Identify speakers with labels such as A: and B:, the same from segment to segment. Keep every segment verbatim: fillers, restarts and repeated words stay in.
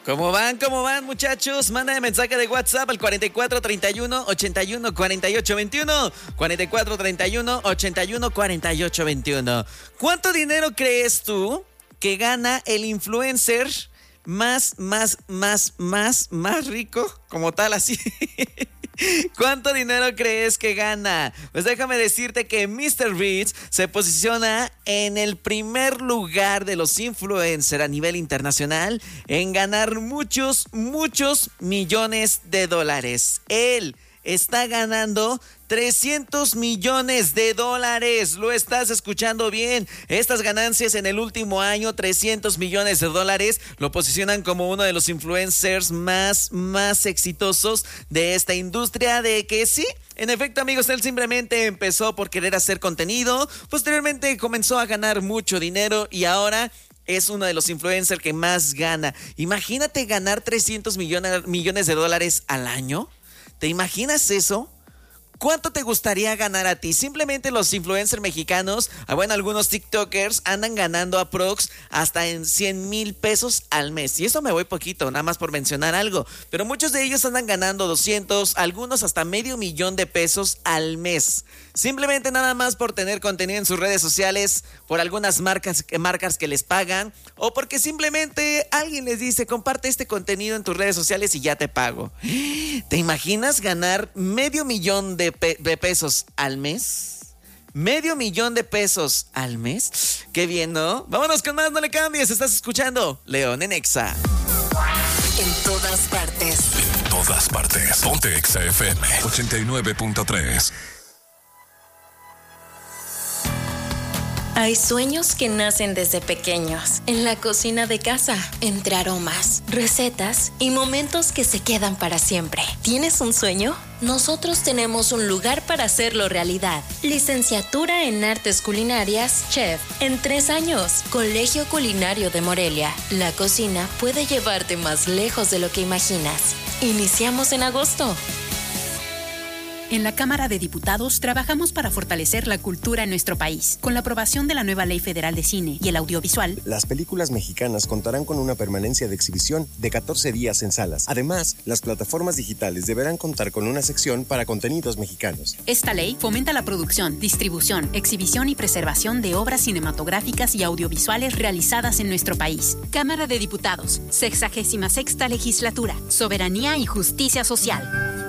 A: ¿Cómo van? ¿Cómo van, muchachos? Manda mensaje de WhatsApp al cuarenta y cuatro treinta y uno ochenta y uno cuarenta y ocho veintiuno. cuarenta y cuatro treinta y uno ochenta y uno cuarenta y ocho veintiuno. ¿Cuánto dinero crees tú que gana el influencer más, más, más, más, más rico? Como tal, así. ¿Cuánto dinero crees que gana? Pues déjame decirte que míster Beast se posiciona en el primer lugar de los influencers a nivel internacional en ganar muchos, muchos millones de dólares. Él está ganando trescientos millones de dólares. Lo estás escuchando bien. Estas ganancias en el último año, trescientos millones de dólares, lo posicionan como uno de los influencers más, más exitosos de esta industria. De que sí, en efecto, amigos, él simplemente empezó por querer hacer contenido. Posteriormente comenzó a ganar mucho dinero y ahora es uno de los influencers que más gana. Imagínate ganar trescientos millones, millones de dólares al año. ¿Te imaginas eso? ¿Cuánto te gustaría ganar a ti? Simplemente los influencers mexicanos, bueno, algunos TikTokers andan ganando aprox hasta en cien mil pesos al mes. Y eso me voy poquito, nada más por mencionar algo. Pero muchos de ellos andan ganando doscientos, algunos hasta medio millón de pesos al mes. Simplemente nada más por tener contenido en sus redes sociales, por algunas marcas, marcas que les pagan, o porque simplemente alguien les dice, comparte este contenido en tus redes sociales y ya te pago. ¿Te imaginas ganar medio millón de, pe- de pesos al mes? ¿Medio millón de pesos al mes? Qué bien, ¿no? Vámonos con más, no le cambies, estás escuchando León en Exa.
B: En todas partes.
C: En todas partes. Ponte Exa F M ochenta y nueve punto tres.
B: Hay sueños que nacen desde pequeños, en la cocina de casa, entre aromas, recetas y momentos que se quedan para siempre. ¿Tienes un sueño? Nosotros tenemos un lugar para hacerlo realidad. Licenciatura en Artes Culinarias, Chef, en tres años. Colegio Culinario de Morelia. La cocina puede llevarte más lejos de lo que imaginas. Iniciamos en agosto.
D: En la Cámara de Diputados trabajamos para fortalecer la cultura en nuestro país. Con la aprobación de la nueva Ley Federal de Cine y el Audiovisual,
E: las películas mexicanas contarán con una permanencia de exhibición de catorce días en salas. Además, las plataformas digitales deberán contar con una sección para contenidos mexicanos.
D: Esta ley fomenta la producción, distribución, exhibición y preservación de obras cinematográficas y audiovisuales realizadas en nuestro país. Cámara de Diputados, sexagésima sexta Legislatura, Soberanía y Justicia Social.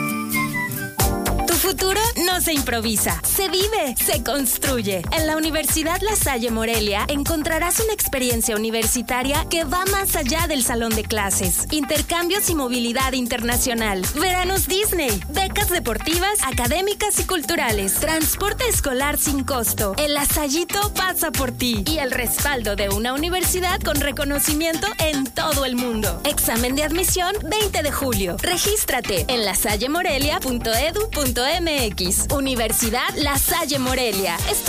F: Tu futuro no se improvisa, se vive, se construye. En la Universidad La Salle Morelia encontrarás una experiencia universitaria que va más allá del salón de clases. Intercambios y movilidad internacional, veranos Disney, becas deportivas, académicas y culturales, transporte escolar sin costo. El Lasallito pasa por ti y el respaldo de una universidad con reconocimiento en todo el mundo. Examen de admisión veinte de julio. Regístrate en lasallemorelia punto edu punto m x. Universidad La Salle Morelia.